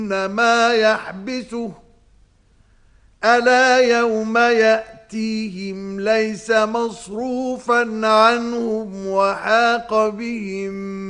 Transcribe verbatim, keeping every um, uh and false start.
ما يحبسه ألا يوم يأتيهم ليس مصروفا عنهم وحاق بهم